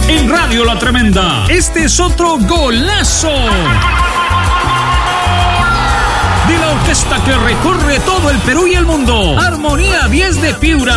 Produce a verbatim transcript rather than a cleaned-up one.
En Radio La Tremenda, este es otro golazo de la orquesta que recorre todo el Perú y el mundo. Armonía diez de Piura.